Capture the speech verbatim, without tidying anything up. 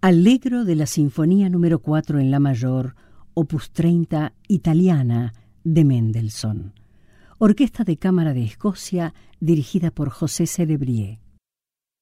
Allegro de la Sinfonía número cuatro en la mayor, opus treinta, italiana, de Mendelssohn. Orquesta de Cámara de Escocia, dirigida por José Celebrier.